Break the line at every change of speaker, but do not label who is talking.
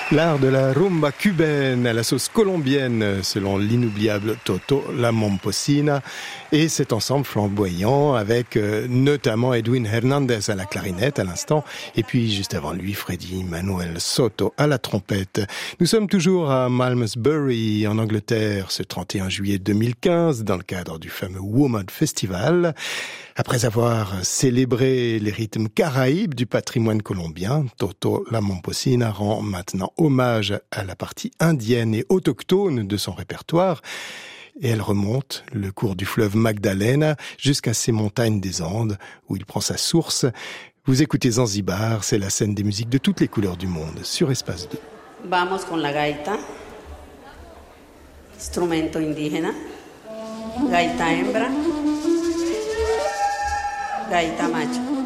L'art de la rumba cubaine à la sauce colombienne, selon l'inoubliable Toto La Momposina, et cet ensemble flamboyant avec notamment Edwin Hernandez à la clarinette à l'instant, et puis juste avant lui, Freddy Manuel Soto à la trompette. Nous sommes toujours à Malmesbury, en Angleterre, ce 31 juillet 2015, dans le cadre du fameux Woman Festival. Après avoir célébré les rythmes caraïbes du patrimoine colombien, Toto La Momposina rend maintenant hommage à la partie indienne et autochtone de son répertoire. Et elle remonte le cours du fleuve Magdalena jusqu'à ces montagnes des Andes où il prend sa source. Vous écoutez Zanzibar, c'est la scène des musiques de toutes les couleurs du monde sur Espace 2.
Vamos con la gaita, instrumento indígena, gaita hembra, gaita macho.